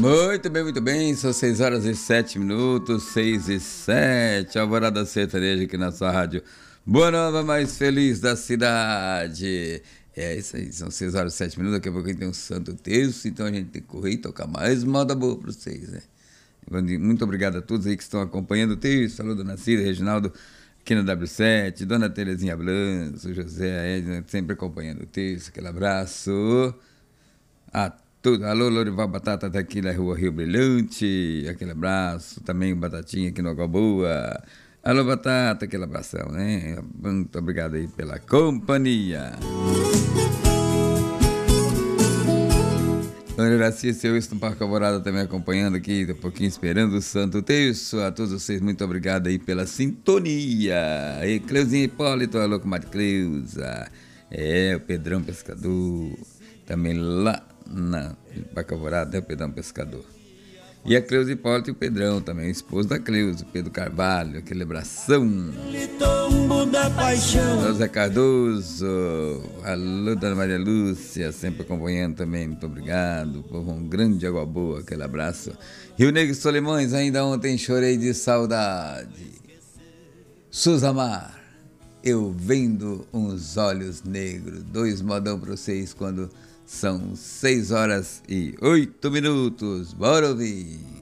Muito bem, são 6 horas e 7 minutos, 6 e 7, Alvorada Sertaneja aqui na sua rádio Boa Nova, mais feliz da cidade. É isso aí, são 6 horas e 7 minutos, daqui a pouco a gente tem um santo terço, então a gente tem que correr e tocar mais moda boa para vocês, né? Muito obrigado a todos aí que estão acompanhando o terço, alô, Dona Cida, Reginaldo, aqui na W7, Dona Terezinha Blanco, José, Edna, sempre acompanhando o terço, aquele abraço a tudo. Alô, Lorival Batata tá aqui na rua Rio Brilhante, aquele abraço, também o Batatinha aqui no Água Boa. Alô, Batata, aquele abração, né? Muito obrigado aí pela companhia. Dona Iracia, seu Wilson Parque Alvorada também acompanhando aqui, um pouquinho esperando o Santo Terço. A todos vocês, muito obrigado aí pela sintonia. E Cleuzinha Hipólito, alô, comadre Cleusa. O Pedrão Pescador, também lá na Parque Alvorada, é o Pedrão Pescador. E a Cleusa Hipólito e o Pedrão também, o esposo da Cleusa, o Pedro Carvalho, aquele abração. Alô, Zé Cardoso, alô, Dona Maria Lúcia, sempre acompanhando também, muito obrigado. Povo, um grande água boa, aquele abraço. Rio Negro Solimões, ainda ontem chorei de saudade. Suzamar, eu vendo uns olhos negros, 2 modão para vocês quando são 6 horas e 8 minutos. Bora ouvir.